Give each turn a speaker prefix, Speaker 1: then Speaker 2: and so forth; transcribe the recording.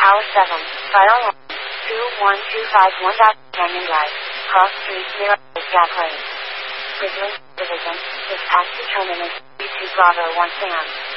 Speaker 1: Tower 7, Fire Alarm 21251. Canyon Drive, Cross Street, Mirror, Gap Lane. Bridgeland Division, dispatch to terminus, 32 Bravo 1 Sam.